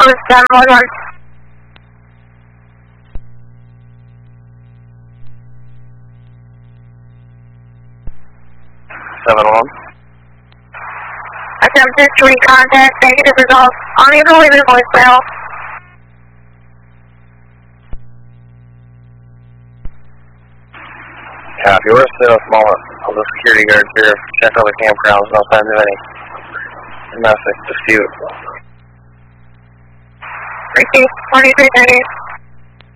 post 711. 711. Attempted to recontact, negative results. Unable to leave a voicemail. Yeah, if you were to sit up all the security guards here, check all the campgrounds, no signs of any domestic dispute. Repeat, 2330.